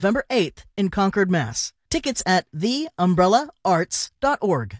November 8th in Concord, Mass. Tickets at theumbrellaarts.org.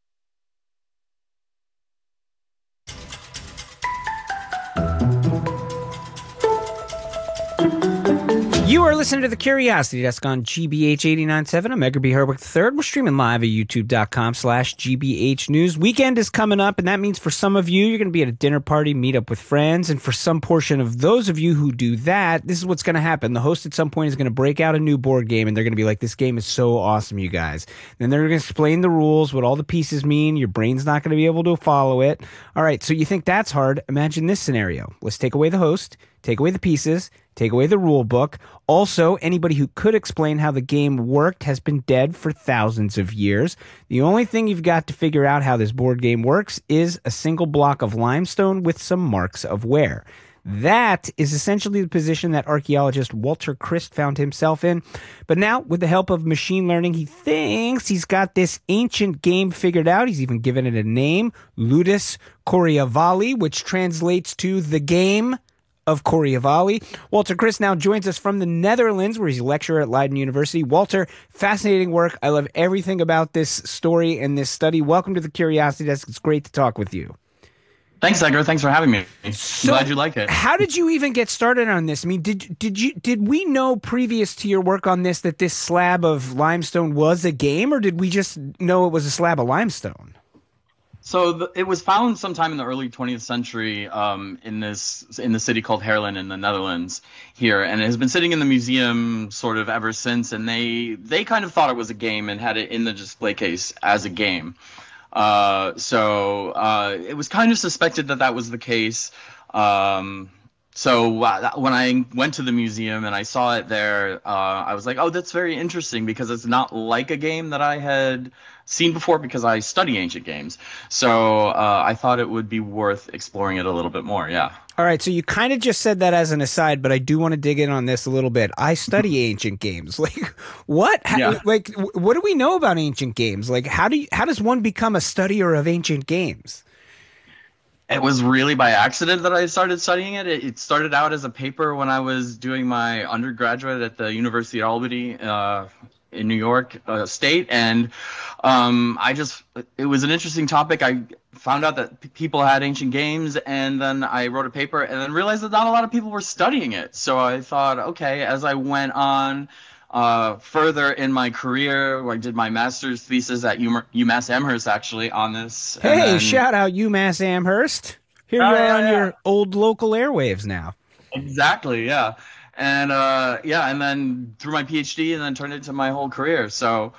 You are listening to The Curiosity Desk on GBH 89.7. I'm Edgar B. Herwick III. We're streaming live at youtube.com/GBH News. Weekend is coming up, and that means for some of you, you're going to be at a dinner party, meet up with friends, and for some portion of those of you who do that, this is what's going to happen. The host at some point is going to break out a new board game, and they're going to be like, this game is so awesome, you guys. Then they're going to explain the rules, what all the pieces mean. Your brain's not going to be able to follow it. All right, so you think that's hard? Imagine this scenario. Let's take away the host, take away the pieces, take away the rule book. Also, anybody who could explain how the game worked has been dead for thousands of years. The only thing you've got to figure out how this board game works is a single block of limestone with some marks of wear. That is essentially the position that archaeologist Walter Christ found himself in. But now, with the help of machine learning, he thinks he's got this ancient game figured out. He's even given it a name, Ludus Coriovalli, which translates to the game of Coriovalli. Walter Christ now joins us from the Netherlands, where he's a lecturer at Leiden University. Walter, fascinating work. I love everything about this story and this study. Welcome to the Curiosity Desk. It's great to talk with you. Thanks, Edgar. Thanks for having me. So, glad you like it. How did you even get started on this? I mean, did we know previous to your work on this that this slab of limestone was a game, or did we just know it was a slab of limestone? So it was found sometime in the early 20th century in the city called Haarlem in the Netherlands here, and it has been sitting in the museum sort of ever since. And they kind of thought it was a game and had it in the display case as a game. So it was kind of suspected that was the case. So when I went to the museum and I saw it there, I was like, oh, that's very interesting, because it's not like a game that I had seen before, because I study ancient games. So I thought it would be worth exploring it a little bit more, yeah. All right, so you kind of just said that as an aside, but I do want to dig in on this a little bit. I study ancient games. Like, what? Yeah. Like, what do we know about ancient games? Like, how does one become a studier of ancient games? It was really by accident that I started studying it. It started out as a paper when I was doing my undergraduate at the University of Albany in New York State, and it was an interesting topic. I found out that people had ancient games, and then I wrote a paper, and then realized that not a lot of people were studying it. So I thought, okay, as I went on further in my career, where I did my master's thesis at UMass Amherst, actually, on this. Hey, shout out UMass Amherst. Here you are on your old local airwaves now. Exactly, yeah. And and then through my PhD, and then turned it into my whole career. So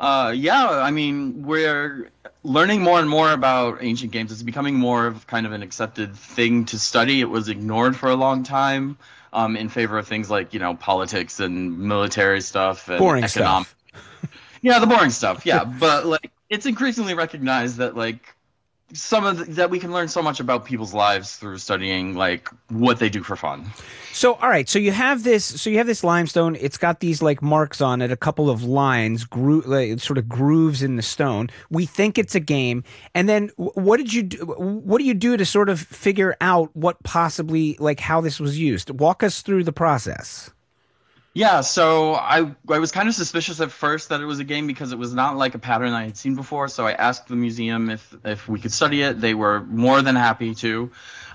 I mean, we're learning more and more about ancient games. It's becoming more of kind of an accepted thing to study. It was ignored for a long time in favor of things like, politics and military stuff and boring economic stuff. Yeah, the boring stuff. Yeah, but like it's increasingly recognized that like that we can learn so much about people's lives through studying like what they do for fun. So, all right. So you have this limestone. It's got these like marks on it, a couple of lines, sort of grooves in the stone. We think it's a game. And then what do you do to sort of figure out what possibly, like, how this was used? Walk us through the process. Yeah, so I was kind of suspicious at first that it was a game, because it was not like a pattern I had seen before. So I asked the museum if we could study it. They were more than happy to.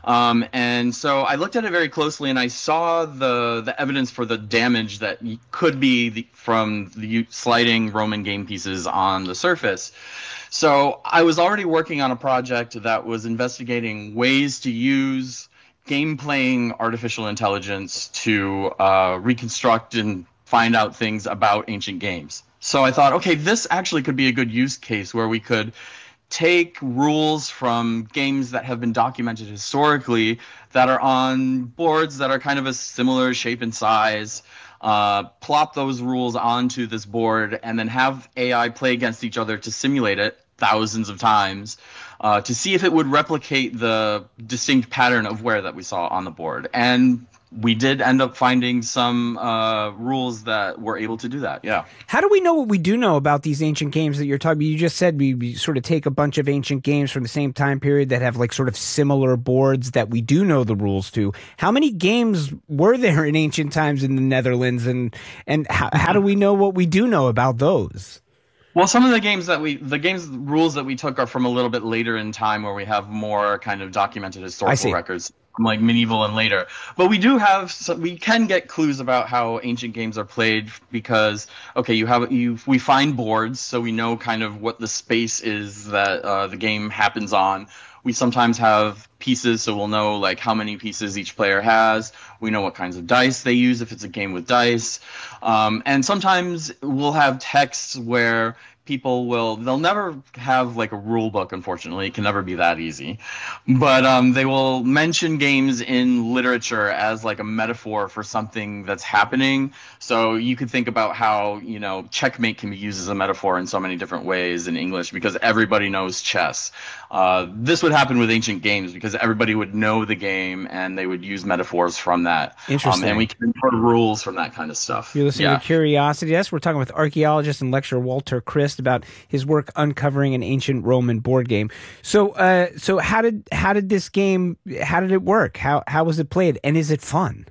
And so I looked at it very closely, and I saw the evidence for the damage that could be from the sliding Roman game pieces on the surface. So I was already working on a project that was investigating ways to use game-playing artificial intelligence to reconstruct and find out things about ancient games. So I thought, okay, this actually could be a good use case where we could take rules from games that have been documented historically that are on boards that are kind of a similar shape and size, plop those rules onto this board, and then have AI play against each other to simulate it thousands of times to see if it would replicate the distinct pattern of wear that we saw on the board. And we did end up finding some rules that were able to do that. Yeah. How do we know what we do know about these ancient games that you're talking about? You just said we sort of take a bunch of ancient games from the same time period that have like sort of similar boards that we do know the rules to. How many games were there in ancient times in the Netherlands, and how do we know what we do know about those? Well, some of the games rules that we took are from a little bit later in time, where we have more kind of documented historical records, like medieval and later. But we can get clues about how ancient games are played because, okay, we find boards, so we know kind of what the space is that the game happens on. We sometimes have pieces, so we'll know like how many pieces each player has. We know what kinds of dice they use if it's a game with dice. And sometimes we'll have texts where they'll never have like a rule book, unfortunately. It can never be that easy. But they will mention games in literature as like a metaphor for something that's happening. So you could think about how, checkmate can be used as a metaphor in so many different ways in English because everybody knows chess. This would happen with ancient games because everybody would know the game and they would use metaphors from that. Interesting. And we can infer rules from that kind of stuff. You're listening to Curiosity. Yes, we're talking with archaeologist and lecturer Walter Christ about his work uncovering an ancient Roman board game. So how did this game? How did it work? How was it played? And is it fun?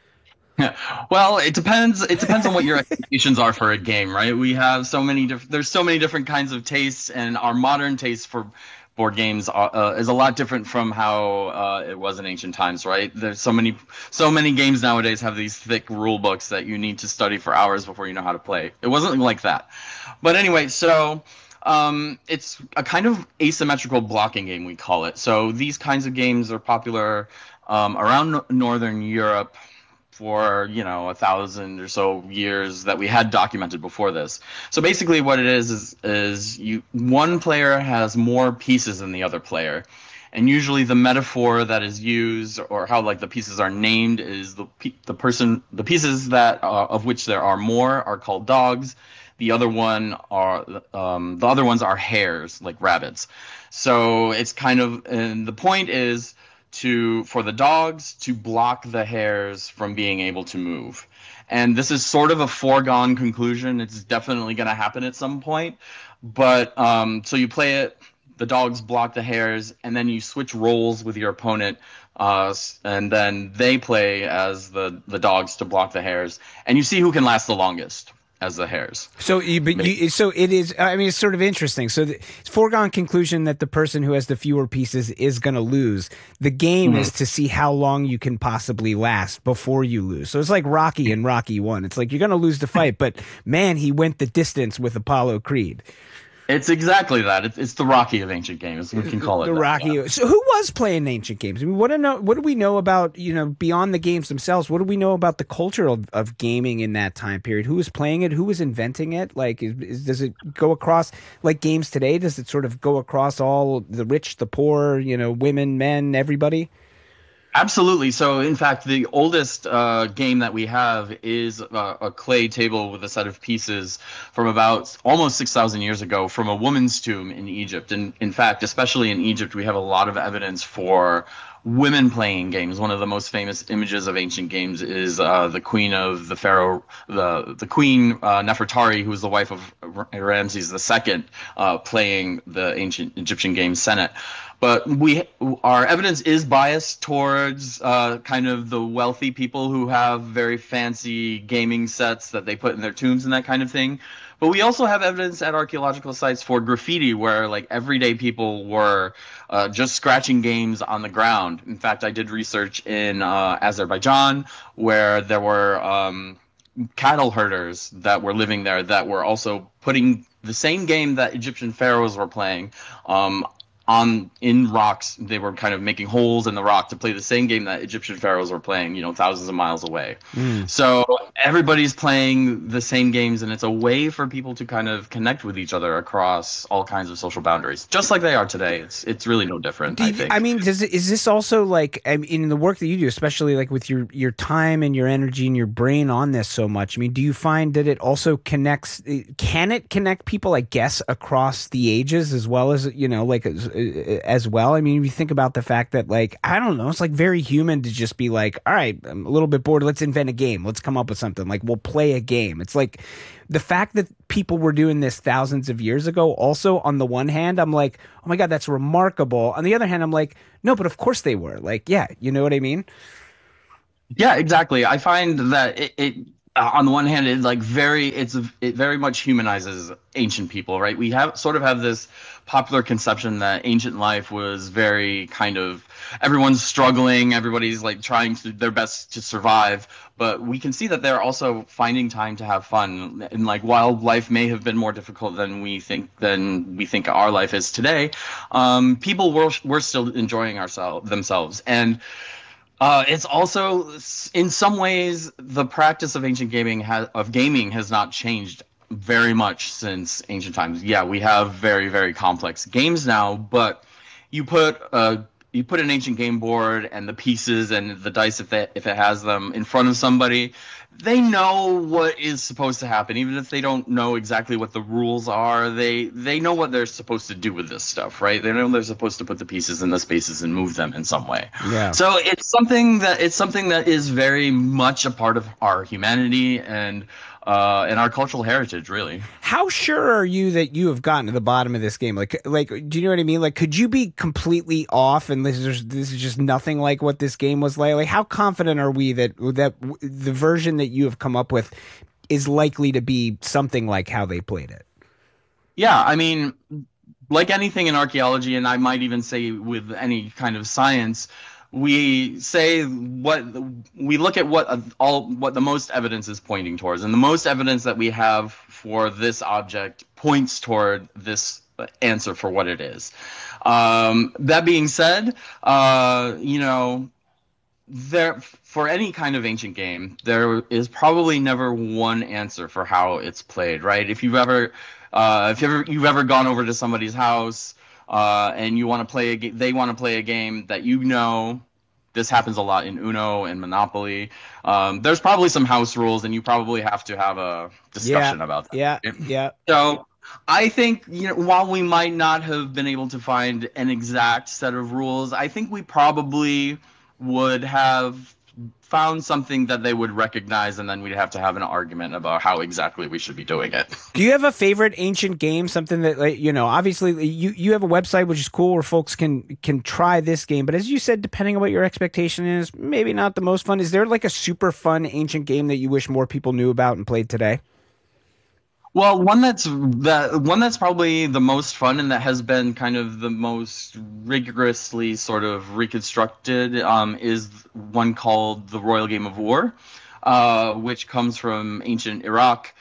Well, it depends. It depends on what your expectations are for a game, right? We have there's so many different kinds of tastes, and our modern taste for board games is a lot different from how it was in ancient times, right? There's so many games nowadays have these thick rule books that you need to study for hours before you know how to play. It wasn't like that. But anyway, so it's a kind of asymmetrical blocking game, we call it. So these kinds of games are popular around Northern Europe for 1,000 or so years that we had documented before this. So basically what it is one player has more pieces than the other player. And usually the metaphor that is used, or how like the pieces are named, is the pieces that of which there are more are called dogs. The other ones are hares, like rabbits. So it's kind of, and the point is for the dogs to block the hares from being able to move. And this is sort of a foregone conclusion. It's definitely going to happen at some point. But so you play it, the dogs block the hares, and then you switch roles with your opponent, and then they play as the dogs to block the hares, and you see who can last the longest as the hares. So it is. I mean, it's sort of interesting. So it's foregone conclusion that the person who has the fewer pieces is going to lose. The game is to see how long you can possibly last before you lose. So it's like Rocky in Rocky 1. It's like you're going to lose the fight, but man, he went the distance with Apollo Creed. It's exactly that. It's the Rocky of ancient games. We can call it the Rocky. Yeah. So who was playing ancient games? I mean, what do we know about, beyond the games themselves? What do we know about the culture of gaming in that time period? Who was playing it? Who was inventing it? Like, does it go across like games today? Does it sort of go across all the rich, the poor, women, men, everybody? Absolutely. So, in fact, the oldest game that we have is a clay table with a set of pieces from about almost 6,000 years ago from a woman's tomb in Egypt. And in fact, especially in Egypt, we have a lot of evidence for women playing games. One of the most famous images of ancient games is the queen of the pharaoh, the queen Nefertari, who was the wife of Ramses II, playing the ancient Egyptian game Senet. But our evidence is biased towards kind of the wealthy people who have very fancy gaming sets that they put in their tombs and that kind of thing. But we also have evidence at archaeological sites for graffiti where like everyday people were just scratching games on the ground. In fact, I did research in Azerbaijan where there were cattle herders that were living there that were also putting the same game that Egyptian pharaohs were playing in rocks. They were kind of making holes in the rock to play the same game that Egyptian pharaohs were playing, thousands of miles away. So everybody's playing the same games, and it's a way for people to kind of connect with each other across all kinds of social boundaries, just like they are today. It's really no different, I think. I mean, is this also like, in the work that you do, especially like with your time and your energy and your brain on this so much, I mean, do you find that it also can it connect people, I guess, across the ages as well as, as well. I mean, if you think about the fact that, like, I don't know, it's like very human to just be like, all right, I'm a little bit bored. Let's invent a game. Let's come up with something. Like, we'll play a game. It's like the fact that people were doing this thousands of years ago. Also, on the one hand, I'm like, oh my God, that's remarkable. On the other hand, I'm like, no, but of course they were. Like, yeah, you know what I mean? Yeah, exactly. I find that it on the one hand, it very much humanizes ancient people, right? We have this popular conception that ancient life was very kind of everyone's struggling, everybody's like trying to their best to survive, but we can see that they're also finding time to have fun. And like while life may have been more difficult than we think our life is today, people were still enjoying themselves. And it's also, in some ways, the practice of ancient gaming has not changed very much since ancient times. Yeah, we have very, very complex games now, but you put an ancient game board and the pieces and the dice, if it has them, in front of somebody, they know what is supposed to happen. Even if they don't know exactly what the rules are, they know what they're supposed to do with this stuff, right? They know they're supposed to put the pieces in the spaces and move them in some way. Yeah. So it's something that is very much a part of our humanity and our cultural heritage, really. How sure are you that you have gotten to the bottom of this game? Like, do you know what I mean? Like, could you be completely off and this is just nothing like what this game was like? Like, how confident are we that the version that you have come up with is likely to be something like how they played it? Yeah, I mean, like anything in archaeology, and I might even say with any kind of science, we look at what the most evidence is pointing towards, and the most evidence that we have for this object points toward this answer for what it is. That being said, for any kind of ancient game, there is probably never one answer for how it's played, right? If you've ever gone over to somebody's house and you want to play they want to play a game that this happens a lot in Uno and Monopoly. There's probably some house rules, and you probably have to have a discussion about that. Yeah. So I think, while we might not have been able to find an exact set of rules, I think we probably would have found something that they would recognize, and then we'd have to have an argument about how exactly we should be doing it. Do you have a favorite ancient game? Something that, like, obviously you have a website, which is cool, where folks can try this game. But as you said, depending on what your expectation is, maybe not the most fun. Is there like a super fun ancient game that you wish more people knew about and played today? Well, one that's probably the most fun and that has been kind of the most rigorously sort of reconstructed is one called the Royal Game of War, which comes from ancient Iraq.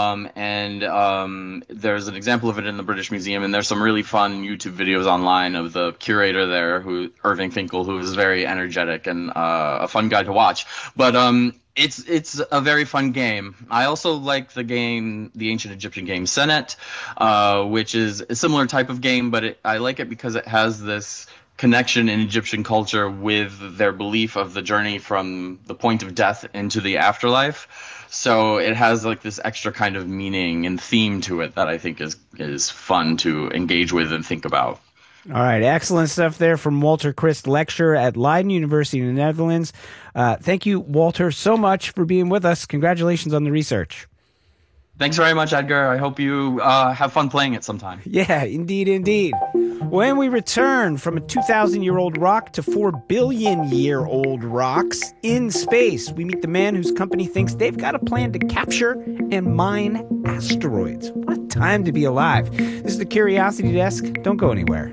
And there's an example of it in the British Museum, and there's some really fun YouTube videos online of the curator there, Irving Finkel, who is very energetic and a fun guy to watch. But it's a very fun game. I also like the ancient Egyptian game Senet, which is a similar type of game, but I like it because it has this connection in Egyptian culture with their belief of the journey from the point of death into the afterlife. So it has like this extra kind of meaning and theme to it that I think is fun to engage with and think about. All right, excellent stuff there from Walter Christ, lecturer at Leiden University in the Netherlands. Thank you, Walter, so much for being with us. Congratulations on the research. Thanks very much, Edgar. I hope you have fun playing it sometime. Yeah, indeed. When we return from a 2,000-year-old rock to 4 billion-year-old rocks in space, we meet the man whose company thinks they've got a plan to capture and mine asteroids. What a time to be alive. This is the Curiosity Desk. Don't go anywhere.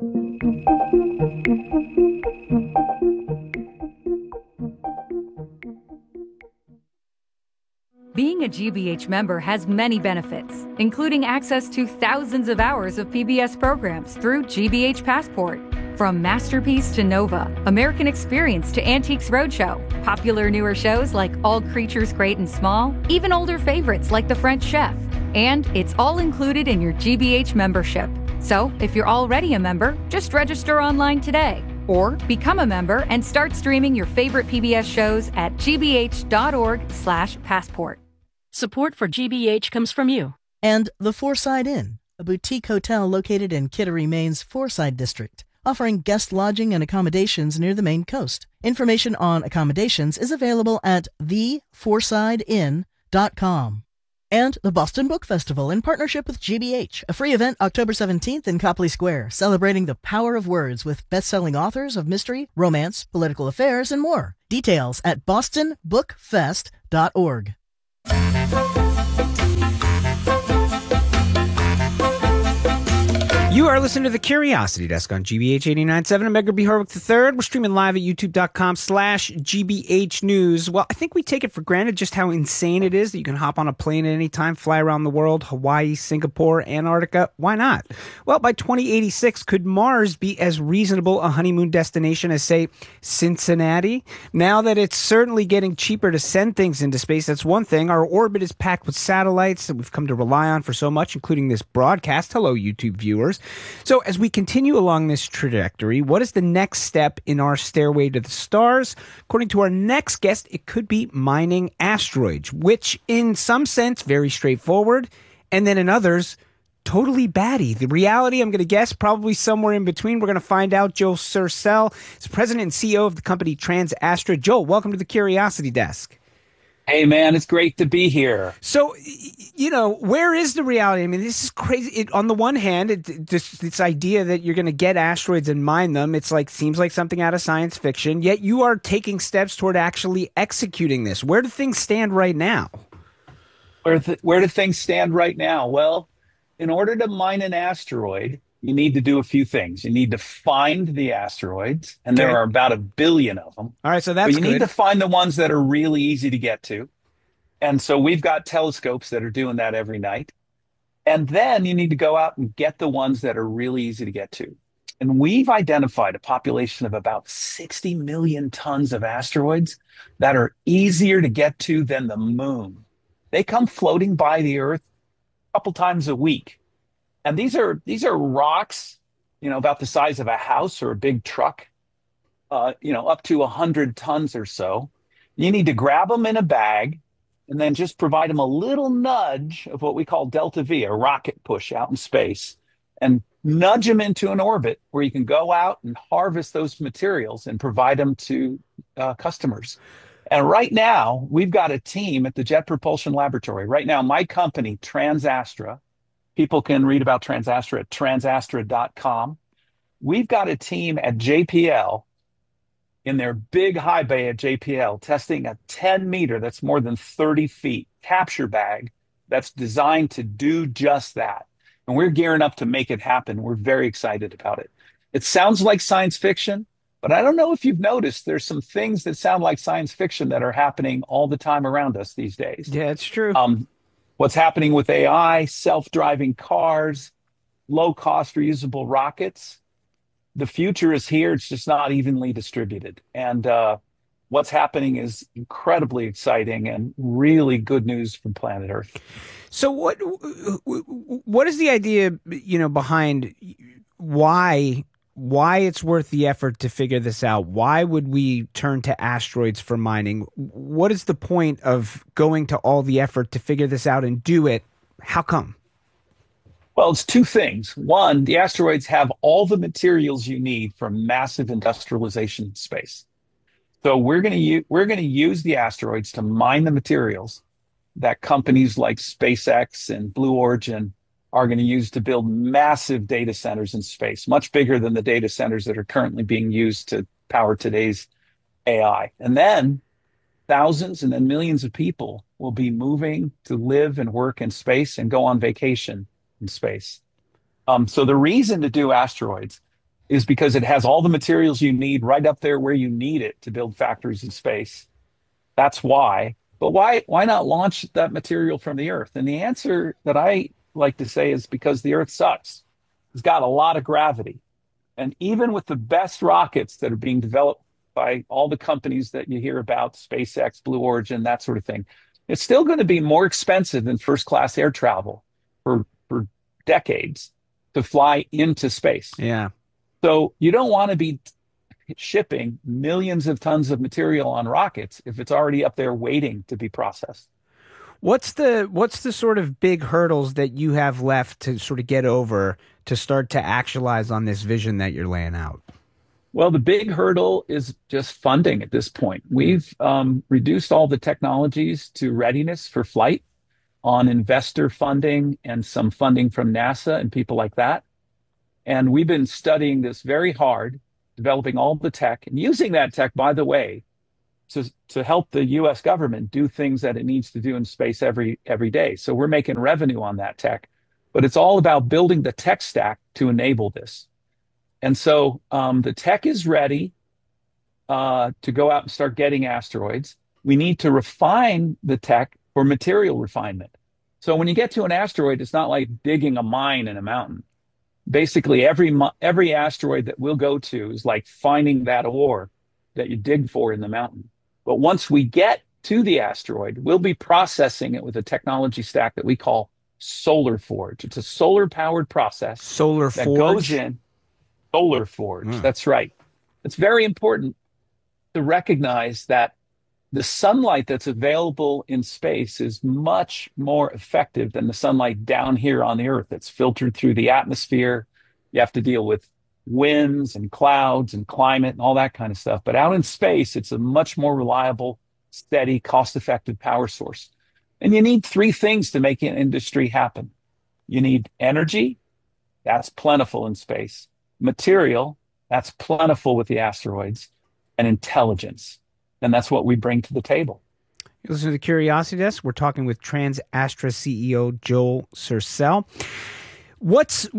Being a GBH member has many benefits, including access to thousands of hours of PBS programs through GBH Passport. From Masterpiece to Nova, American Experience to Antiques Roadshow, popular newer shows like All Creatures Great and Small, even older favorites like The French Chef. And it's all included in your GBH membership. So if you're already a member, just register online today. Or become a member and start streaming your favorite PBS shows at gbh.org/passport. Support for GBH comes from you. And the Foreside Inn, a boutique hotel located in Kittery, Maine's Foreside District, offering guest lodging and accommodations near the Maine coast. Information on accommodations is available at theforesideinn.com. And the Boston Book Festival in partnership with GBH, a free event October 17th in Copley Square, celebrating the power of words with best-selling authors of mystery, romance, political affairs, and more. Details at bostonbookfest.org. You are listening to The Curiosity Desk on GBH 89.7. I'm Edgar B. Horwick III. We're streaming live at youtube.com/GBH News. Well, I think we take it for granted just how insane it is that you can hop on a plane at any time, fly around the world, Hawaii, Singapore, Antarctica. Why not? Well, by 2086, could Mars be as reasonable a honeymoon destination as, say, Cincinnati? Now that it's certainly getting cheaper to send things into space, that's one thing. Our orbit is packed with satellites that we've come to rely on for so much, including this broadcast. Hello, YouTube viewers. So as we continue along this trajectory, what is the next step in our stairway to the stars? According to our next guest, it could be mining asteroids, which in some sense, very straightforward, and then in others, totally batty. The reality, I'm going to guess, probably somewhere in between. We're going to find out. Joel Sercel is president and CEO of the company TransAstra. Joel, welcome to the Curiosity Desk. Hey, man, it's great to be here. So, where is the reality? I mean, this is crazy. On the one hand, this idea that you're going to get asteroids and mine them, seems like something out of science fiction, yet you are taking steps toward actually executing this. Where do things stand right now? Where do things stand right now? Well, in order to mine an asteroid, you need to do a few things. You need to find the asteroids, and there are about 1 billion of them. All right, so that's good. But you need to find the ones that are really easy to get to. And so we've got telescopes that are doing that every night. And then you need to go out and get the ones that are really easy to get to. And we've identified a population of about 60 million tons of asteroids that are easier to get to than the moon. They come floating by the Earth a couple times a week. And these are rocks, about the size of a house or a big truck, up to 100 tons or so. You need to grab them in a bag and then just provide them a little nudge of what we call delta V, a rocket push out in space, and nudge them into an orbit where you can go out and harvest those materials and provide them to customers. And right now, we've got a team at the Jet Propulsion Laboratory. Right now, my company, TransAstra, people can read about TransAstra at transastra.com. We've got a team at JPL in their big high bay at JPL testing a 10-meter, that's more than 30 feet, capture bag that's designed to do just that. And we're gearing up to make it happen. We're very excited about it. It sounds like science fiction, but I don't know if you've noticed there's some things that sound like science fiction that are happening all the time around us these days. Yeah, it's true. What's happening with AI, self-driving cars, low-cost reusable rockets. The future is here. It's just not evenly distributed. And what's happening is incredibly exciting and really good news from planet Earth. So what is the idea, behind why it's worth the effort to figure this out? Why would we turn to asteroids for mining? What is the point of going to all the effort to figure this out and do it? How come? Well, it's two things. One, the asteroids have all the materials you need for massive industrialization in space. So we're going to use the asteroids to mine the materials that companies like SpaceX and Blue Origin are going to use to build massive data centers in space, much bigger than the data centers that are currently being used to power today's AI. And then thousands and then millions of people will be moving to live and work in space and go on vacation in space. So the reason to do asteroids is because it has all the materials you need right up there where you need it to build factories in space. That's why. But why not launch that material from the Earth? And the answer that I like to say is because the Earth sucks. It's got a lot of gravity. And even with the best rockets that are being developed by all the companies that you hear about, SpaceX, Blue Origin, that sort of thing, it's still going to be more expensive than first-class air travel for decades to fly into space. Yeah. So you don't want to be shipping millions of tons of material on rockets if it's already up there waiting to be processed. What's the sort of big hurdles that you have left to sort of get over to start to actualize on this vision that you're laying out? Well, the big hurdle is just funding at this point. We've reduced all the technologies to readiness for flight on investor funding and some funding from NASA and people like that. And we've been studying this very hard, developing all the tech and using that tech, by the way, to help the US government do things that it needs to do in space every day. So we're making revenue on that tech, but it's all about building the tech stack to enable this. And so the tech is ready to go out and start getting asteroids. We need to refine the tech for material refinement. So when you get to an asteroid, it's not like digging a mine in a mountain. Basically, every asteroid that we'll go to is like finding that ore that you dig for in the mountain. But once we get to the asteroid, we'll be processing it with a technology stack that we call Solar Forge. It's a solar-powered process. Solar that Forge? goes in. Solar Forge, that's right. It's very important to recognize that the sunlight that's available in space is much more effective than the sunlight down here on the Earth that's filtered through the atmosphere. You have to deal with winds and clouds and climate and all that kind of stuff. But out in space, it's a much more reliable, steady, cost-effective power source. And you need three things to make an industry happen. You need energy, that's plentiful in space. Material, that's plentiful with the asteroids. And intelligence. And that's what we bring to the table. You listen to the Curiosity Desk. We're talking with TransAstra CEO Joel Sercel. What's your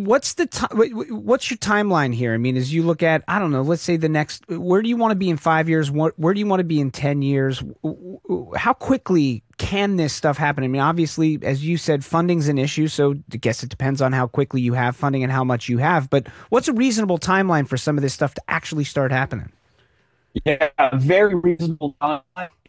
timeline here? I mean, as you look at, I don't know, let's say the next, where do you want to be in 5 years? Where do you want to be in 10 years? How quickly can this stuff happen? I mean, obviously, as you said, funding's an issue. So I guess it depends on how quickly you have funding and how much you have. But what's a reasonable timeline for some of this stuff to actually start happening? Yeah, very reasonable time.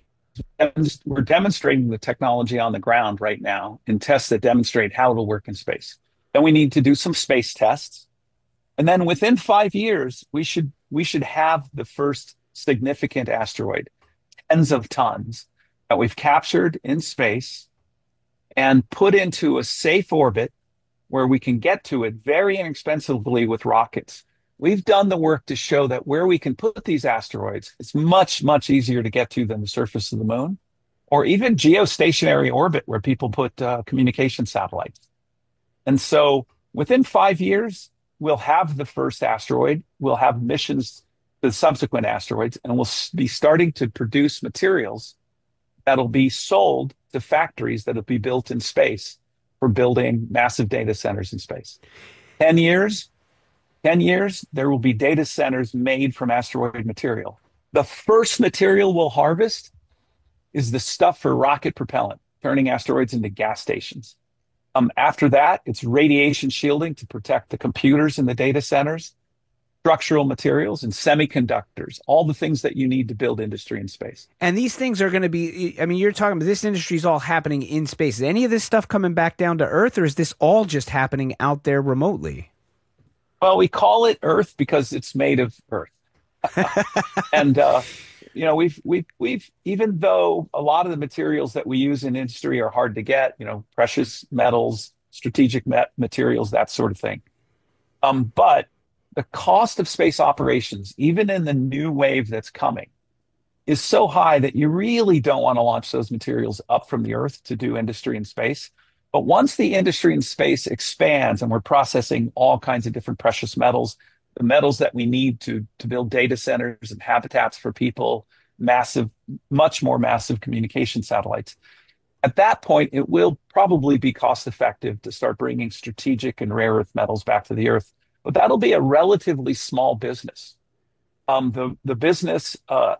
We're demonstrating the technology on the ground right now in tests that demonstrate how it'll work in space. Then we need to do some space tests. And then within 5 years, we should have the first significant asteroid, tens of tons, that we've captured in space and put into a safe orbit where we can get to it very inexpensively with rockets. We've done the work to show that where we can put these asteroids, it's much, much easier to get to than the surface of the moon, or even geostationary orbit where people put communication satellites. And so within 5 years, we'll have the first asteroid, we'll have missions to the subsequent asteroids, and we'll be starting to produce materials that'll be sold to factories that'll be built in space for building massive data centers in space. 10 years, there will be data centers made from asteroid material. The first material we'll harvest is the stuff for rocket propellant, turning asteroids into gas stations. After that, it's radiation shielding to protect the computers in the data centers, structural materials, and semiconductors, all the things that you need to build industry in space. And these things are going to be, I mean, you're talking about this industry is all happening in space. Is any of this stuff coming back down to Earth, or is this all just happening out there remotely? Well, we call it Earth because it's made of Earth. And, you know, we've even though a lot of the materials that we use in industry are hard to get, you know, precious metals, strategic materials, that sort of thing. But the cost of space operations, even in the new wave that's coming, is so high that you really don't want to launch those materials up from the Earth to do industry in space. But once the industry in space expands and we're processing all kinds of different precious metals, the metals that we need to build data centers and habitats for people, massive, much more massive communication satellites. At that point, it will probably be cost effective to start bringing strategic and rare earth metals back to the Earth. But that'll be a relatively small business. The business,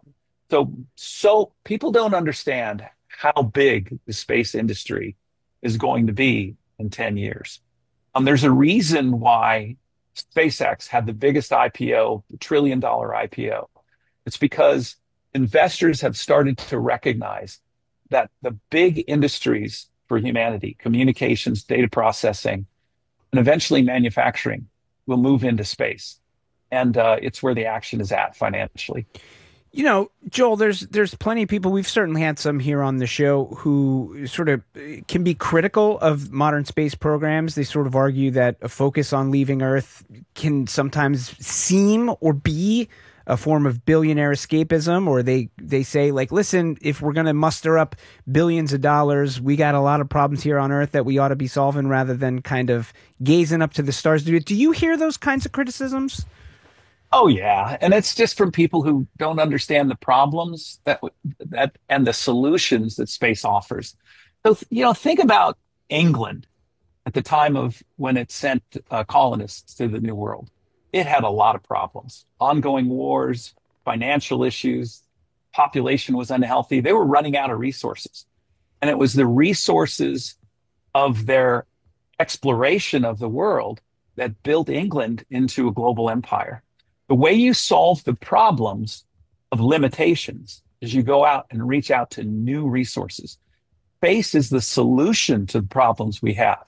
so people don't understand how big the space industry is going to be in 10 years. There's a reason why SpaceX had the biggest IPO, the $1 trillion IPO. It's because investors have started to recognize that the big industries for humanity, communications, data processing, and eventually manufacturing, will move into space. And it's where the action is at financially. You know, Joel, there's plenty of people, we've certainly had some here on the show, who sort of can be critical of modern space programs. They sort of argue that a focus on leaving Earth can sometimes seem or be a form of billionaire escapism, or they say, like, listen, if we're going to muster up billions of dollars, we got a lot of problems here on Earth that we ought to be solving rather than kind of gazing up to the stars. Do you hear those kinds of criticisms? Oh yeah, and it's just from people who don't understand the problems that and the solutions that space offers. So think about England at the time of when it sent colonists to the New World. It had a lot of problems: ongoing wars, financial issues, population was unhealthy. They were running out of resources, and it was the resources of their exploration of the world that built England into a global empire. The way you solve the problems of limitations is you go out and reach out to new resources. Space is the solution to the problems we have.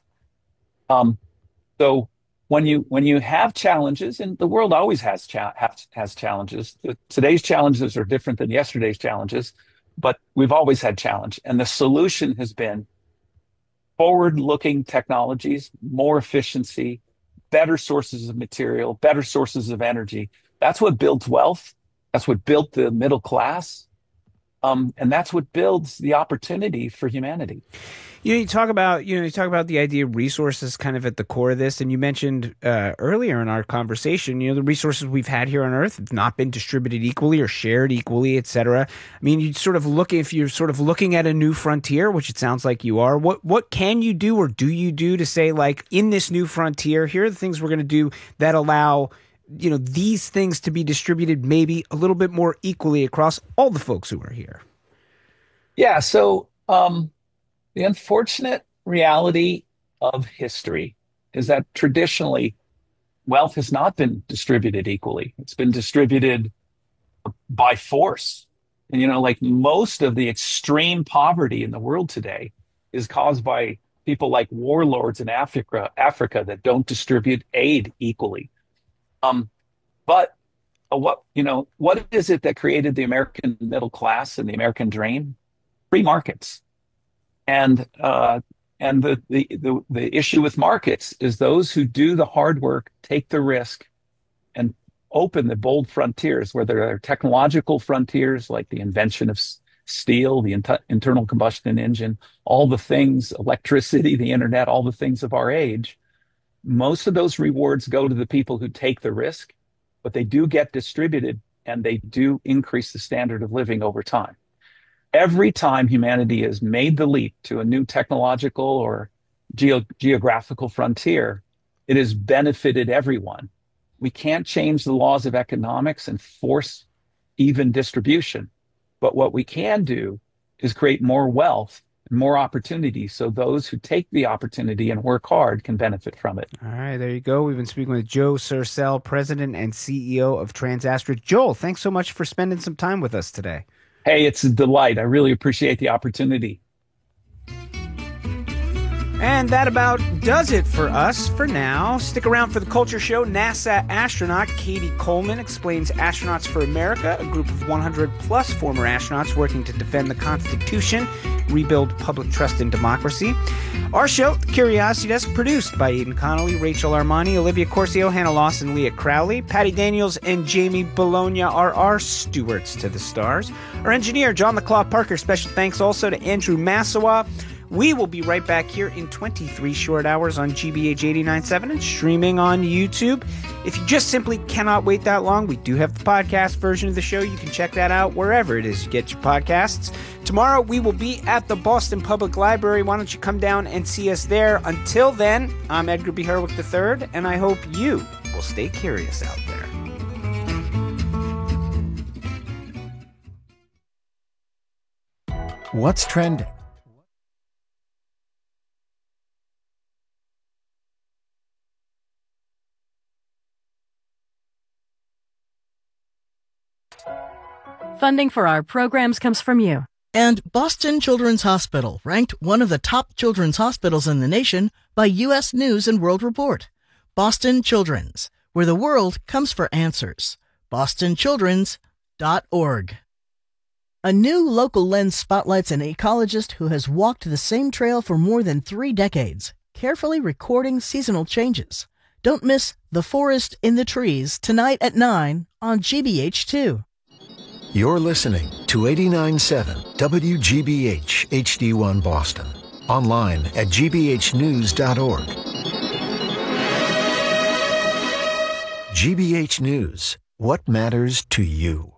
So when you have challenges, and the world always has challenges. Today's challenges are different than yesterday's challenges, but we've always had challenge. And the solution has been forward-looking technologies, more efficiency, better sources of material, better sources of energy. That's what builds wealth. That's what built the middle class. And that's what builds the opportunity for humanity. You talk about the idea of resources kind of at the core of this, and you mentioned earlier in our conversation, the resources we've had here on Earth have not been distributed equally or shared equally, et cetera. I mean, if you're sort of looking at a new frontier, which it sounds like you are, what can you do or do you do to say, like, in this new frontier, here are the things we're going to do that allow these things to be distributed maybe a little bit more equally across all the folks who are here? Yeah, so the unfortunate reality of history is that traditionally wealth has not been distributed equally. It's been distributed by force. And, like most of the extreme poverty in the world today is caused by people like warlords in Africa that don't distribute aid equally. But what is it that created the American middle class and the American dream? Free markets. And the issue with markets is those who do the hard work, take the risk, and open the bold frontiers, whether they're technological frontiers like the invention of steel, the internal combustion engine, all the things, electricity, the internet, all the things of our age. Most of those rewards go to the people who take the risk, but they do get distributed and they do increase the standard of living over time. Every time humanity has made the leap to a new technological or geographical frontier, it has benefited everyone. We can't change the laws of economics and force even distribution. But what we can do is create more wealth and more opportunity so those who take the opportunity and work hard can benefit from it. All right, there you go. We've been speaking with Joe Sercel, President and CEO of TransAstra. Joel, thanks so much for spending some time with us today. Hey, it's a delight. I really appreciate the opportunity. And that about does it for us for now. Stick around for the Culture Show. NASA astronaut Katie Coleman explains Astronauts for America, a group of 100-plus former astronauts working to defend the Constitution, rebuild public trust in democracy. Our show, The Curiosity Desk, produced by Aidan Connolly, Rachel Armani, Olivia Corcio, Hannah Lawson, Leah Crowley. Patty Daniels and Jamie Bologna are our stewards to the stars. Our engineer, John the Claw Parker. Special thanks also to Andrew Massawa. We will be right back here in 23 short hours on GBH 89.7 and streaming on YouTube. If you just simply cannot wait that long, we do have the podcast version of the show. You can check that out wherever it is you get your podcasts. Tomorrow, we will be at the Boston Public Library. Why don't you come down and see us there? Until then, I'm Edgar B. Herwick III, and I hope you will stay curious out there. What's trending? Funding for our programs comes from you. And Boston Children's Hospital, ranked one of the top children's hospitals in the nation by U.S. News and World Report. Boston Children's, where the world comes for answers. BostonChildren's.com. GBHnews.org. A new local lens spotlights an ecologist who has walked the same trail for more than 3 decades, carefully recording seasonal changes. Don't miss The Forest in the Trees tonight at 9 on GBH2. You're listening to 89.7 WGBH HD1 Boston. Online at gbhnews.org. GBH News. What matters to you?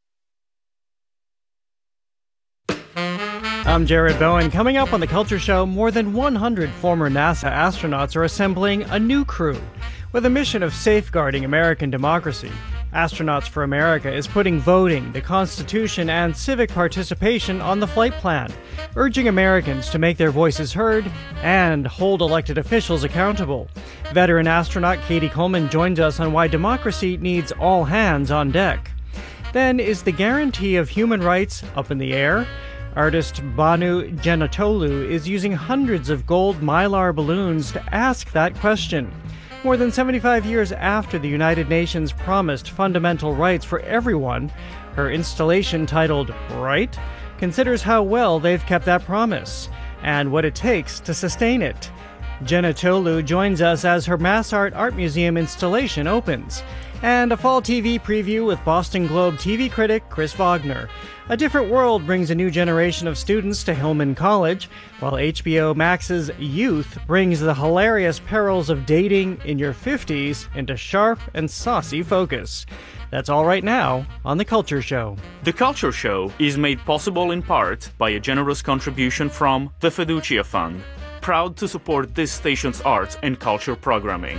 I'm Jared Bowen. Coming up on The Culture Show, more than 100 former NASA astronauts are assembling a new crew with a mission of safeguarding American democracy. Astronauts for America is putting voting, the Constitution, and civic participation on the flight plan, urging Americans to make their voices heard and hold elected officials accountable. Veteran astronaut Katie Coleman joins us on why democracy needs all hands on deck. Then, is the guarantee of human rights up in the air? Artist Banu Genatolu is using hundreds of gold Mylar balloons to ask that question. More than 75 years after the United Nations promised fundamental rights for everyone, her installation titled Right considers how well they've kept that promise and what it takes to sustain it. Genatolu joins us as her Mass Art Museum installation opens. And a fall TV preview with Boston Globe TV critic Chris Wagner. A Different World brings a new generation of students to Hillman College, while HBO Max's Youth brings the hilarious perils of dating in your 50s into sharp and saucy focus. That's all right now on The Culture Show. The Culture Show is made possible in part by a generous contribution from the Fiducia Fund, proud to support this station's arts and culture programming.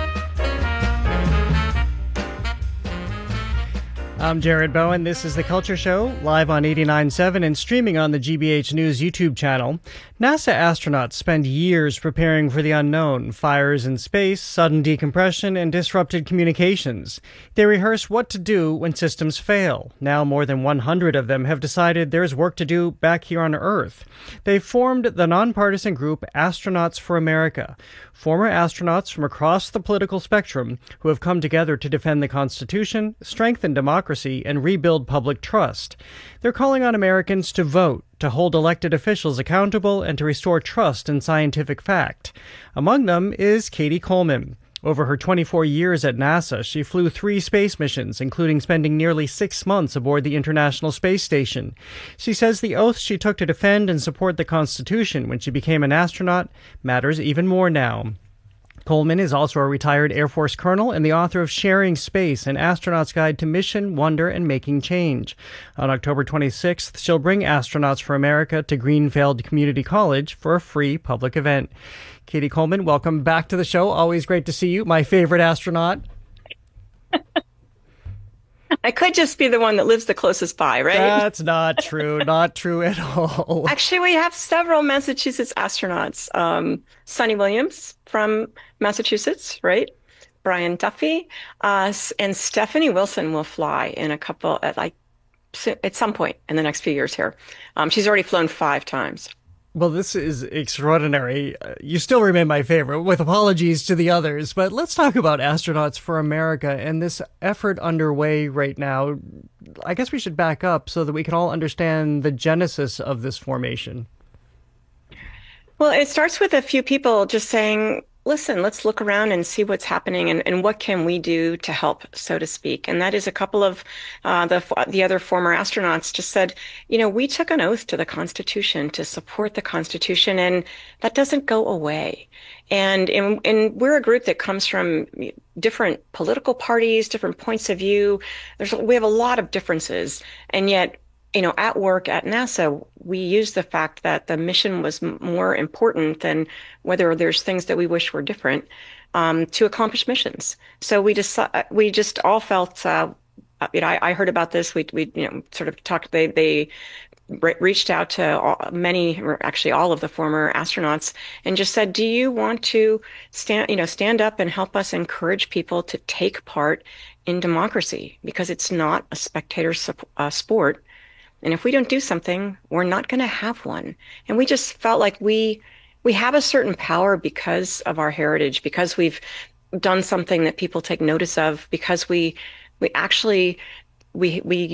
I'm Jared Bowen. This is The Culture Show, live on 89.7 and streaming on the GBH News YouTube channel. NASA astronauts spend years preparing for the unknown, fires in space, sudden decompression, and disrupted communications. They rehearse what to do when systems fail. Now more than 100 of them have decided there's work to do back here on Earth. They've formed the nonpartisan group Astronauts for America, former astronauts from across the political spectrum who have come together to defend the Constitution, strengthen democracy, and rebuild public trust. They're calling on Americans to vote, to hold elected officials accountable, and to restore trust in scientific fact. Among them is Katie Coleman. Over her 24 years at NASA, she flew 3 space missions, including spending nearly 6 months aboard the International Space Station. She says the oath she took to defend and support the Constitution when she became an astronaut matters even more now. Coleman is also a retired Air Force colonel and the author of Sharing Space, an astronaut's guide to mission, wonder, and making change. On October 26th, she'll bring Astronauts for America to Greenfield Community College for a free public event. Katie Coleman, welcome back to the show. Always great to see you, my favorite astronaut. I could just be the one that lives the closest by, right? That's not true. Not true at all. Actually, we have several Massachusetts astronauts. Sonny Williams from Massachusetts, right? Brian Duffy, and Stephanie Wilson will fly in a couple at some point in the next few years here. She's already flown 5 times. Well, this is extraordinary. You still remain my favorite, with apologies to the others. But let's talk about Astronauts for America and this effort underway right now. I guess we should back up so that we can all understand the genesis of this formation. Well, it starts with a few people just saying, listen, let's look around and see what's happening and what can we do to help, so to speak. And that is a couple of the other former astronauts just said, we took an oath to the Constitution to support the Constitution, and that doesn't go away. And we're a group that comes from different political parties, different points of view. We have a lot of differences, and yet at work at NASA, we use the fact that the mission was more important than whether there's things that we wish were different to accomplish missions. So we just all felt. I heard about this. We sort of talked. They reached out to many, or actually all of the former astronauts, and just said, "Do you want to stand up and help us encourage people to take part in democracy? Because it's not a spectator sport." And if we don't do something, we're not going to have one. And we just felt like we have a certain power because of our heritage, because we've done something that people take notice of, because we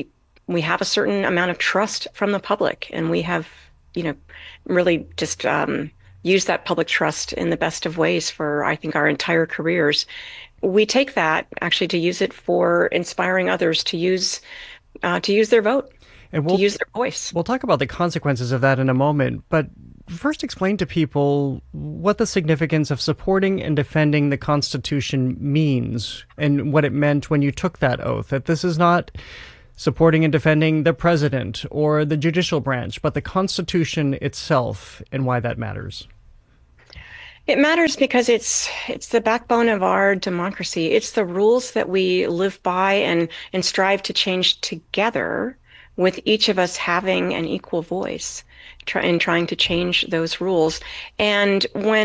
we have a certain amount of trust from the public, and we have, really just used that public trust in the best of ways for, I think, our entire careers. We take that actually to use it for inspiring others to use their vote, and to use their voice. We'll talk about the consequences of that in a moment, but first explain to people what the significance of supporting and defending the Constitution means and what it meant when you took that oath, that this is not supporting and defending the president or the judicial branch, but the Constitution itself, and why that matters. It matters because it's the backbone of our democracy. It's the rules that we live by and strive to change together, with each of us having an equal voice in trying to change those rules. And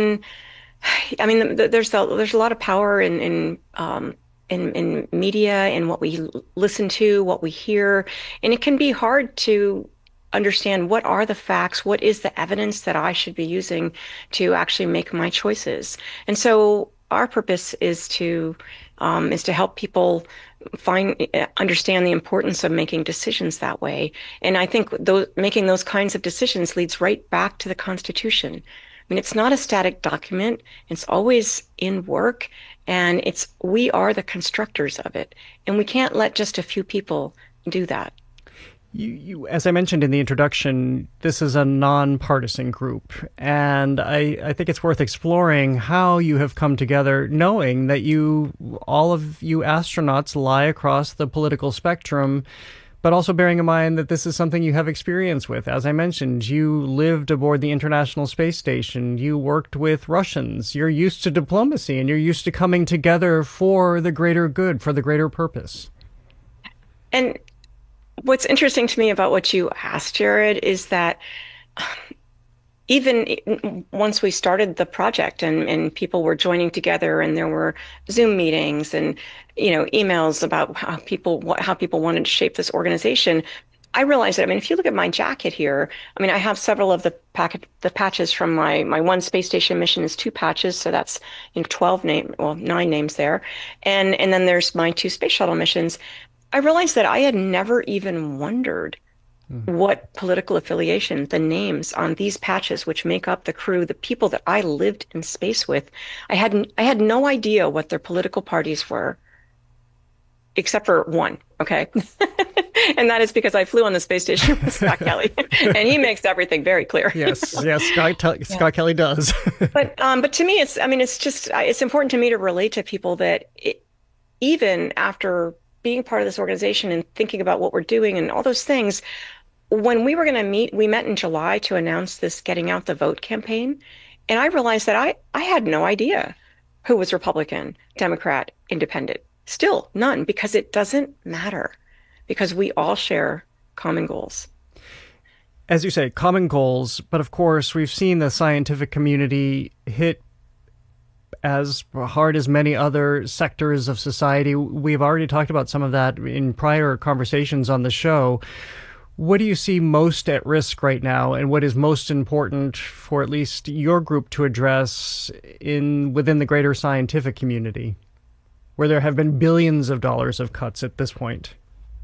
there's a lot of power in media, in what we listen to, what we hear, and it can be hard to understand what are the facts, what is the evidence that I should be using to actually make my choices. And so our purpose is to help people understand the importance of making decisions that way. And I think making those kinds of decisions leads right back to the Constitution. I mean, it's not a static document. It's always in work, and we are the constructors of it. And we can't let just a few people do that. You, as I mentioned in the introduction, this is a nonpartisan group, and I think it's worth exploring how you have come together, knowing that all of you astronauts lie across the political spectrum, but also bearing in mind that this is something you have experience with. As I mentioned, you lived aboard the International Space Station, you worked with Russians, you're used to diplomacy, and you're used to coming together for the greater good, for the greater purpose. And what's interesting to me about what you asked, Jared, is that even once we started the project and people were joining together, and there were Zoom meetings and emails about how people wanted to shape this organization, I realized that, if you look at my jacket here, I have several of the patches from my one space station mission is 2 patches, so that's 9 names there, and then there's my 2 space shuttle missions. I realized that I had never even wondered what political affiliation, the names on these patches, which make up the crew, the people that I lived in space with, I had no idea what their political parties were, except for one, okay? And that is because I flew on the space station with Scott Kelly, and he makes everything very clear. Yes, Scott Kelly does. But to me, it's important to me to relate to people that even after being part of this organization and thinking about what we're doing and all those things, when we were going to meet, we met in July to announce this Getting Out the Vote campaign. And I realized that I had no idea who was Republican, Democrat, Independent. Still none, because it doesn't matter, because we all share common goals. As you say, common goals, but of course, we've seen the scientific community hit as hard as many other sectors of society. We've already talked about some of that in prior conversations on the show. What do you see most at risk right now, and what is most important for at least your group to address within the greater scientific community, where there have been billions of dollars of cuts at this point?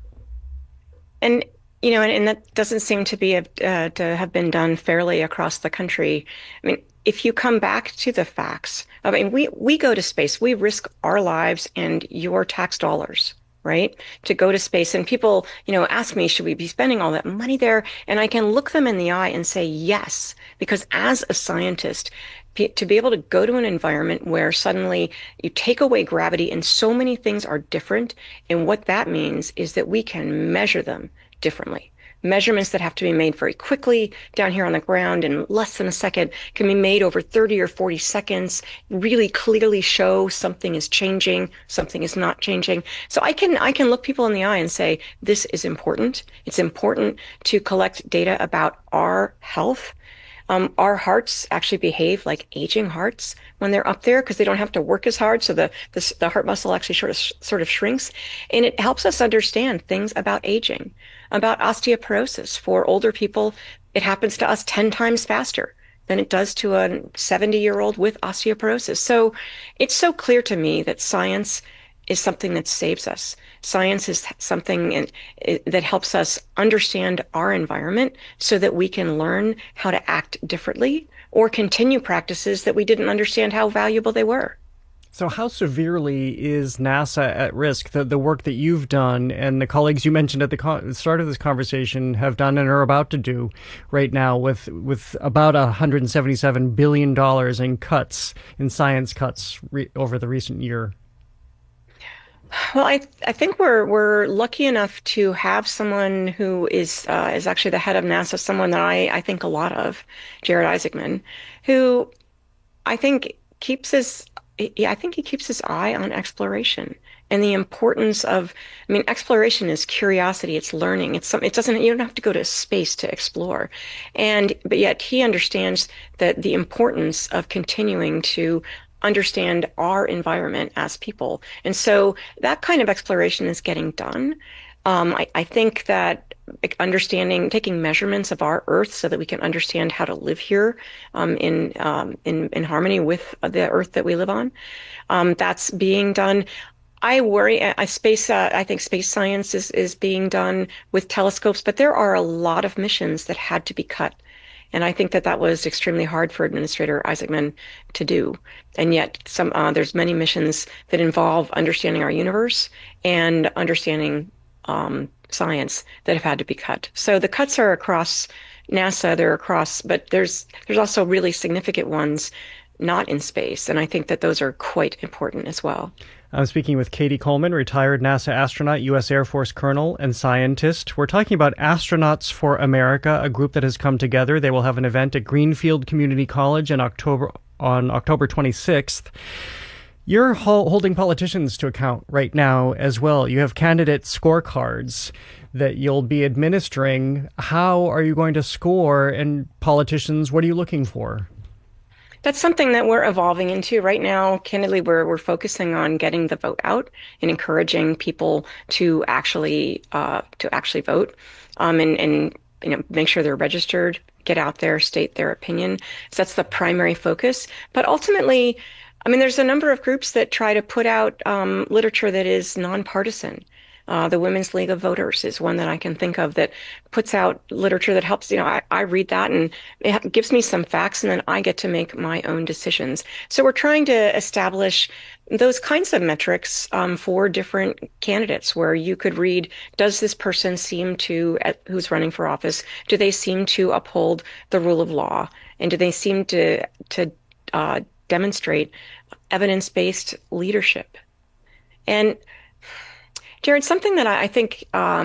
And that doesn't seem to have been done fairly across the country. If you come back to the facts, we go to space, we risk our lives and your tax dollars, right, to go to space. And people, ask me, should we be spending all that money there? And I can look them in the eye and say yes, because as a scientist, to be able to go to an environment where suddenly you take away gravity and so many things are different, and what that means is that we can measure them differently. Measurements that have to be made very quickly down here on the ground in less than a second can be made over 30 or 40 seconds, really clearly show something is changing, something is not changing. So I can look people in the eye and say, this is important. It's important to collect data about our health. Our hearts actually behave like aging hearts when they're up there because they don't have to work as hard. So the heart muscle actually sort of shrinks, and it helps us understand things about aging, about osteoporosis. For older people, it happens to us 10 times faster than it does to a 70-year-old with osteoporosis. So it's so clear to me that science is something that saves us. Science is something that helps us understand our environment so that we can learn how to act differently or continue practices that we didn't understand how valuable they were. So how severely is NASA at risk? The work that you've done and the colleagues you mentioned at the start of this conversation have done and are about to do right now with about $177 billion in cuts, in science cuts over the recent year. Well, I think we're lucky enough to have someone who is actually the head of NASA, someone that I think a lot of, Jared Isaacman, who I think keeps his eye on exploration and the importance of, I mean, exploration is curiosity, it's learning, you don't have to go to space to explore. But yet he understands that the importance of continuing to understand our environment as people. And so that kind of exploration is getting done. I think that taking measurements of our Earth so that we can understand how to live here in harmony with the Earth that we live on, that's being done. I worry. I think space science is being done with telescopes, but there are a lot of missions that had to be cut. And I think that was extremely hard for Administrator Isaacman to do. And yet there's many missions that involve understanding our universe and understanding science that have had to be cut. So the cuts are across NASA, but there's also really significant ones not in space. And I think that those are quite important as well. I'm speaking with Cady Coleman, retired NASA astronaut, U.S. Air Force colonel, and scientist. We're talking about Astronauts for America, a group that has come together. They will have an event at Greenfield Community College on October 26th. You're holding politicians to account right now as well. You have candidate scorecards that you'll be administering. How are you going to score? And politicians, what are you looking for? That's something that we're evolving into right now. Candidly, we're focusing on getting the vote out and encouraging people to actually vote, and make sure they're registered, get out there, state their opinion. So that's the primary focus. But ultimately, I mean, there's a number of groups that try to put out literature that is nonpartisan. The Women's League of Voters is one that I can think of that puts out literature that helps. I read that and it gives me some facts, and then I get to make my own decisions. So we're trying to establish those kinds of metrics for different candidates, where you could read, does this person who's running for office, do they seem to uphold the rule of law? And do they seem to demonstrate evidence-based leadership? And Jared, something that I think,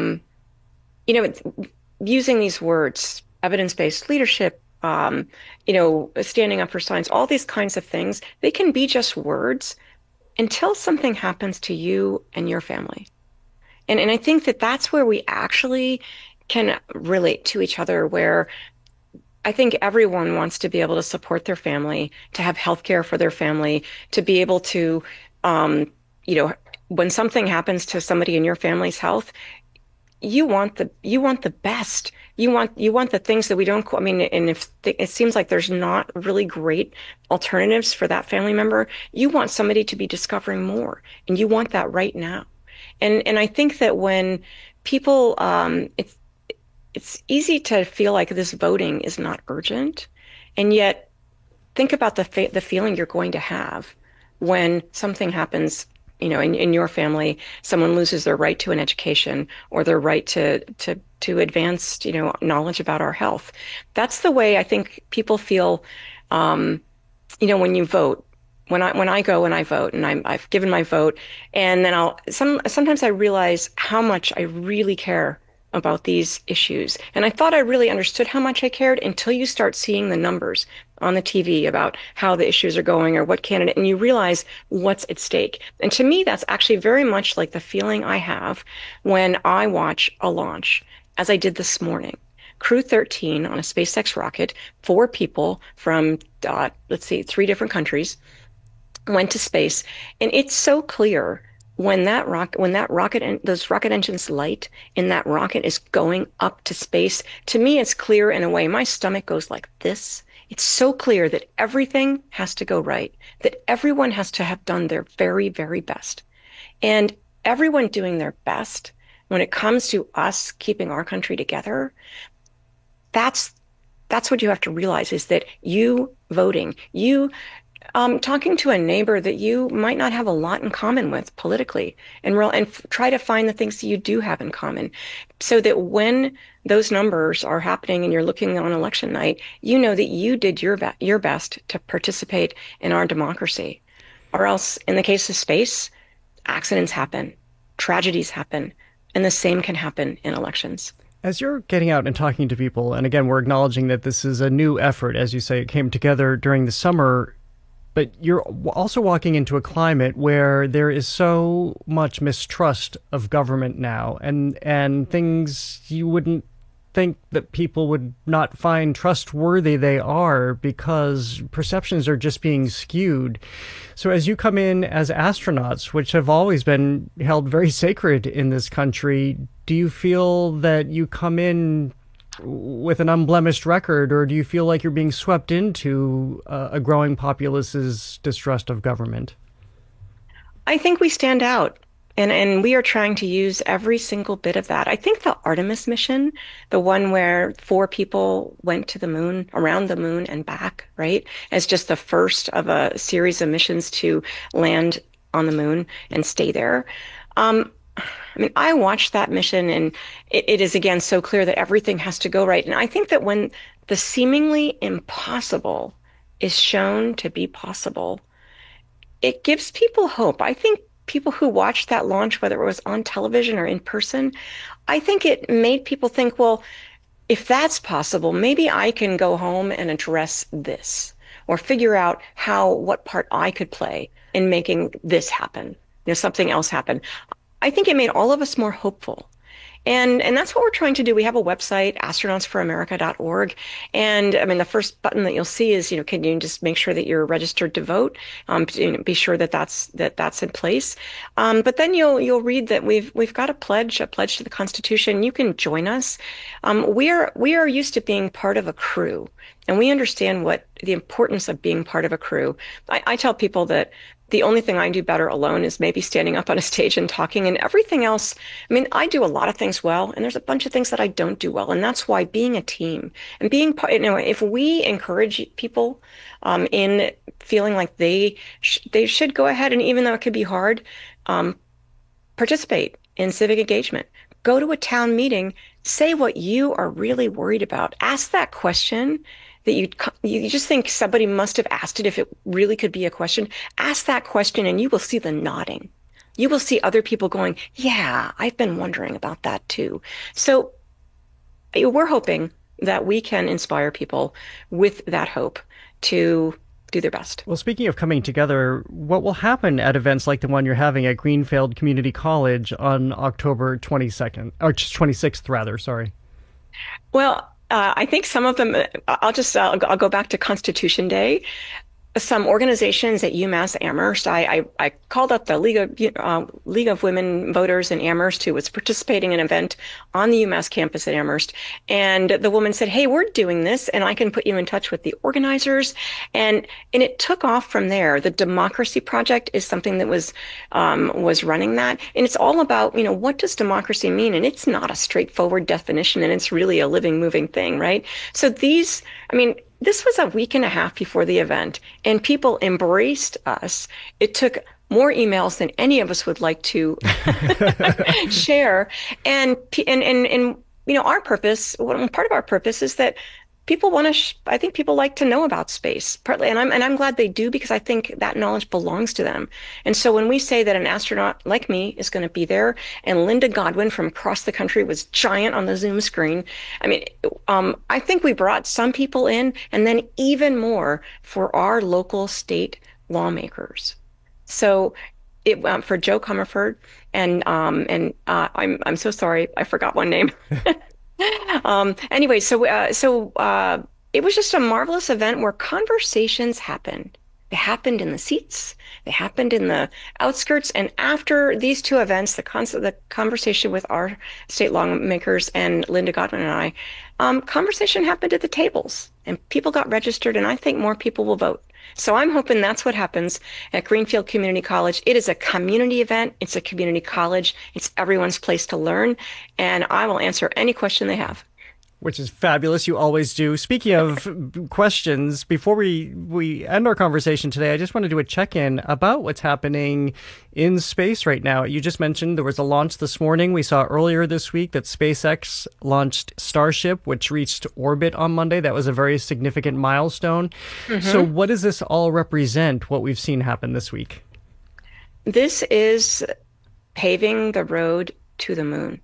using these words, evidence-based leadership, standing up for science, all these kinds of things, they can be just words until something happens to you and your family. And I think that that's where we actually can relate to each other, where I think everyone wants to be able to support their family, to have health care for their family, to be able to, when something happens to somebody in your family's health, you want the best. You want the things that we don't. I mean, and if it seems like there's not really great alternatives for that family member, you want somebody to be discovering more, and you want that right now. And I think that when people, it's easy to feel like this voting is not urgent, and yet think about the feeling you're going to have when something happens. In your family, someone loses their right to an education or their right to advanced, knowledge about our health. That's the way I think people feel, when you vote. When I go and I vote, and I've given my vote, and then sometimes I realize how much I really care about these issues. And I thought I really understood how much I cared until you start seeing the numbers on the TV about how the issues are going or what candidate, and you realize what's at stake. And to me, that's actually very much like the feeling I have when I watch a launch, as I did this morning. Crew 13 on a SpaceX rocket, 4 people from, 3 different countries went to space. And it's so clear when those rocket engines light and that rocket is going up to space, to me, it's clear in a way. My stomach goes like this. It's so clear that everything has to go right, that everyone has to have done their very, very best. And everyone doing their best when it comes to us keeping our country together, that's what you have to realize, is that you voting, you talking to a neighbor that you might not have a lot in common with politically, and try to find the things that you do have in common, so that when those numbers are happening and you're looking on election night, you know that you did your best to participate in our democracy. Or else, in the case of space, accidents happen, tragedies happen, and the same can happen in elections. As you're getting out and talking to people, and again, we're acknowledging that this is a new effort, as you say, it came together during the summer, but you're also walking into a climate where there is so much mistrust of government now, and things you wouldn't think that people would not find trustworthy they are, because perceptions are just being skewed. So as you come in as astronauts, which have always been held very sacred in this country, do you feel that you come in with an unblemished record, or do you feel like you're being swept into a growing populace's distrust of government? I think we stand out. And we are trying to use every single bit of that. I think the Artemis mission, the one where 4 people went to the moon, around the moon and back, right, as just the first of a series of missions to land on the moon and stay there. I mean, I watched that mission, and it is, again, so clear that everything has to go right. And I think that when the seemingly impossible is shown to be possible, it gives people hope. I think people who watched that launch, whether it was on television or in person, I think it made people think, well, if that's possible, maybe I can go home and address this, or figure out what part I could play in making this happen, something else happen. I think it made all of us more hopeful. And that's what we're trying to do. We have a website, astronautsforamerica.org. And I mean, the first button that you'll see is, can you just make sure that you're registered to vote? Be sure that that's in place. But then you'll read that we've got a pledge to the Constitution. You can join us. We are used to being part of a crew, and we understand what the importance of being part of a crew. I tell people that the only thing I do better alone is maybe standing up on a stage and talking, and everything else. I mean, I do a lot of things well, and there's a bunch of things that I don't do well. And that's why being a team and being part, if we encourage people in feeling like they should go ahead, and even though it could be hard, participate in civic engagement, go to a town meeting, say what you are really worried about, ask that question that you just think somebody must have asked it if it really could be a question. Ask that question, and you will see the nodding. You will see other people going, yeah, I've been wondering about that too. So we're hoping that we can inspire people with that hope to do their best. Well, speaking of coming together, what will happen at events like the one you're having at Greenfield Community College on October 22nd, or 26th rather, sorry? Well, I think some of them, I'll go back to Constitution Day. Some organizations at UMass Amherst, I called up the League of Women Voters in Amherst, who was participating in an event on the UMass campus at Amherst. And the woman said, hey, we're doing this, and I can put you in touch with the organizers. And it took off from there. The Democracy Project is something that was running that. And it's all about, what does democracy mean? And it's not a straightforward definition, and it's really a living, moving thing, right? So this was a week and a half before the event, and people embraced us. It took more emails than any of us would like to share. And our purpose, part of our purpose is that people I think people like to know about space, partly, and I'm glad they do, because I think that knowledge belongs to them. And so when we say that an astronaut like me is going to be there, and Linda Godwin from across the country was giant on the Zoom screen, I think we brought some people in, and then even more for our local state lawmakers. So for Joe Comerford and I'm so sorry, I forgot one name. Anyway, so it was just a marvelous event where conversations happened. They happened in the seats, they happened in the outskirts, and after these two events, the conversation with our state lawmakers and Linda Godwin and I, conversation happened at the tables, and people got registered, and I think more people will vote. So I'm hoping that's what happens at Greenfield Community College. It is a community event. It's a community college. It's everyone's place to learn. And I will answer any question they have. Which is fabulous. You always do. Speaking of questions, before we end our conversation today, I just want to do a check-in about what's happening in space right now. You just mentioned there was a launch this morning. We saw earlier this week that SpaceX launched Starship, which reached orbit on Monday. That was a very significant milestone. Mm-hmm. So what does this all represent, what we've seen happen this week? This is paving the road to the moon.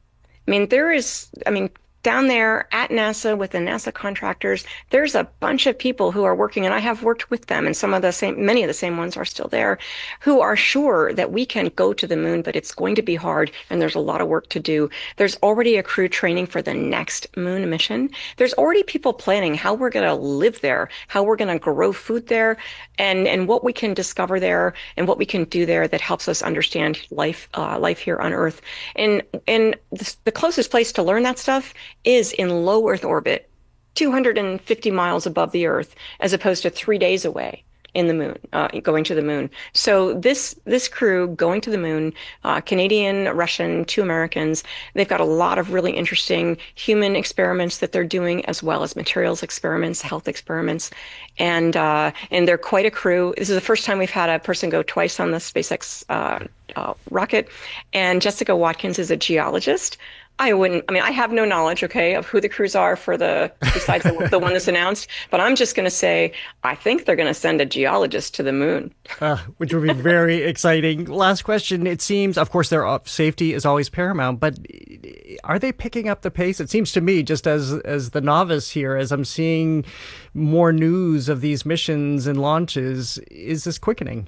Down there at NASA with the NASA contractors, there's a bunch of people who are working, and I have worked with them, and many of the same ones are still there, who are sure that we can go to the moon, but it's going to be hard, and there's a lot of work to do. There's already a crew training for the next moon mission. There's already people planning how we're going to live there, how we're going to grow food there, and what we can discover there, and what we can do there that helps us understand life here on Earth. And the closest place to learn that stuff is in low Earth orbit, 250 miles above the Earth, as opposed to 3 days away in the moon, going to the moon. So this crew going to the moon, Canadian, Russian, 2 Americans, they've got a lot of really interesting human experiments that they're doing, as well as materials experiments, health experiments, and they're quite a crew. This is the first time we've had a person go twice on the SpaceX rocket, and Jessica Watkins is a geologist. I have no knowledge, of who the crews are besides the one that's announced, but I'm just going to say, I think they're going to send a geologist to the moon. Which would be very exciting. Last question. It seems, of course, their safety is always paramount, but are they picking up the pace? It seems to me, just as the novice here, as I'm seeing more news of these missions and launches, is this quickening?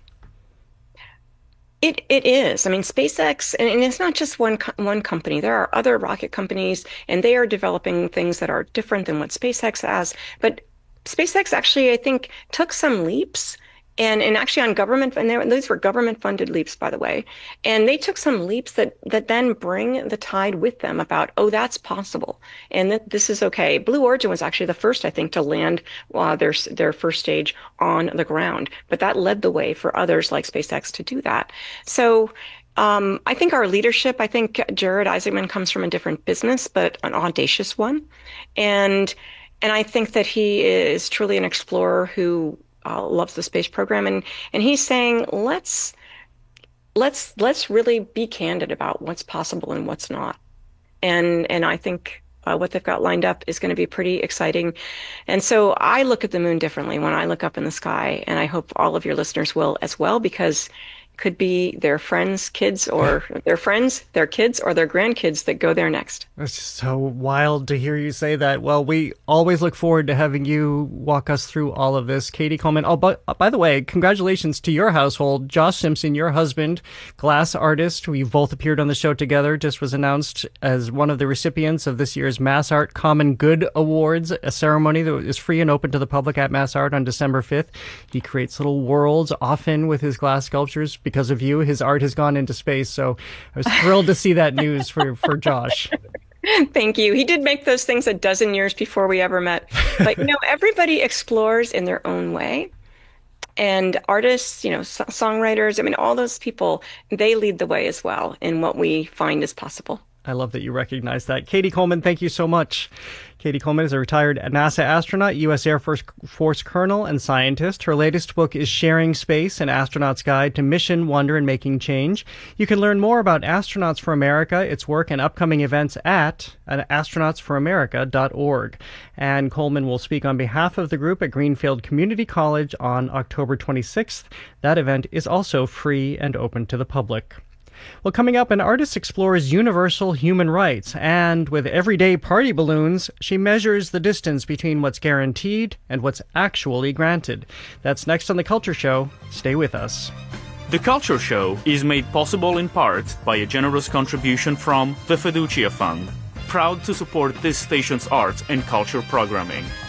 It is. SpaceX, and it's not just one company. There are other rocket companies, and they are developing things that are different than what SpaceX has. But SpaceX actually, I think, took some leaps, and actually on government, and these were government-funded leaps, by the way. And they took some leaps that then bring the tide with them about, that's possible, and that this is okay. Blue Origin was actually the first, I think, to land their first stage on the ground, but that led the way for others like SpaceX to do that. So I think our leadership, Jared Isaacman comes from a different business, but an audacious one, and I think that he is truly an explorer who loves the space program, and he's saying let's really be candid about what's possible and what's not, and I think what they've got lined up is going to be pretty exciting. And so I look at the moon differently when I look up in the sky, and I hope all of your listeners will as well, because could be their friends' kids, or their friends, their kids, or their grandkids that go there next. It's so wild to hear you say that. Well, we always look forward to having you walk us through all of this. Katie Coleman. Oh, but by the way, congratulations to your household. Josh Simpson, your husband, glass artist. We've both appeared on the show together. Just was announced as one of the recipients of this year's MassArt Common Good Awards, a ceremony that is free and open to the public at MassArt on December 5th. He creates little worlds often with his glass sculptures. Because of you, his art has gone into space. So I was thrilled to see that news for Josh. Thank you. He did make those things a dozen years before we ever met. But, everybody explores in their own way. And artists, songwriters, all those people, they lead the way as well in what we find is possible. I love that you recognize that. Katie Coleman, thank you so much. Katie Coleman is a retired NASA astronaut, U.S. Air Force colonel, and scientist. Her latest book is Sharing Space, An Astronaut's Guide to Mission, Wonder, and Making Change. You can learn more about Astronauts for America, its work, and upcoming events at astronautsforamerica.org. And Coleman will speak on behalf of the group at Greenfield Community College on October 26th. That event is also free and open to the public. Well, coming up, an artist explores universal human rights, and with everyday party balloons, she measures the distance between what's guaranteed and what's actually granted. That's next on The Culture Show. Stay with us. The Culture Show is made possible in part by a generous contribution from the Fiducia Fund, proud to support this station's arts and culture programming.